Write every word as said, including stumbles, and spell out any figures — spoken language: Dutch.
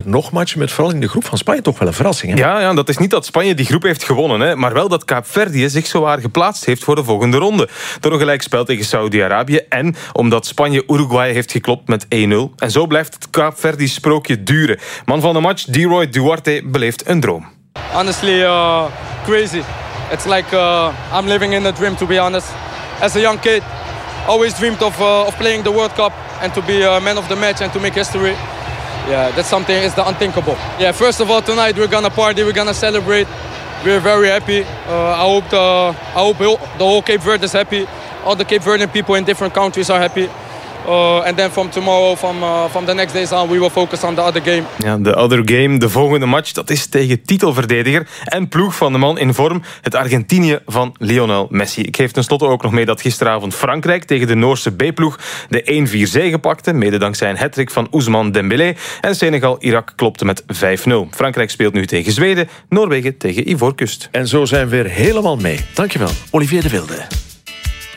nog matchen met vooral in de groep van Spanje toch wel een verrassing. Hè? Ja, ja, dat is niet dat Spanje die groep heeft gewonnen, hè, maar wel dat Kaapverdië zich zowaar geplaatst heeft voor de volgende ronde. Door een gelijkspel tegen Saudi-Arabië en omdat Spanje Uruguay heeft geklopt met één nul. En zo blijft het Kaapverdi-sprookje duren. Man van de match, Deroy Duarte, beleeft een droom. Honestly, uh, crazy. It's like uh, I'm living in a dream, to be honest. As a young kid, always dreamed of uh, of playing the World Cup and to be a man of the match and to make history. Yeah, that's something is the unthinkable. Yeah, first of all, tonight we're gonna party, we're gonna celebrate. We're very happy. Uh, I hope the I hope the whole Cape Verde is happy. All the Cape Verdean people in different countries are happy. Uh, and then from tomorrow, from, uh, from the next days on, we will focus on the other game. Ja, de other game, de volgende match, dat is tegen titelverdediger en ploeg van de man in vorm, het Argentinië van Lionel Messi. Ik geef tenslotte ook nog mee dat gisteravond Frankrijk tegen de Noorse B-ploeg de één vier zege pakte, mede dankzij een hattrick van Ousmane Dembélé. En Senegal-Irak klopte met vijf nul. Frankrijk speelt nu tegen Zweden, Noorwegen tegen Ivoorkust. En zo zijn we weer helemaal mee. Dankjewel, Olivier de Wilde.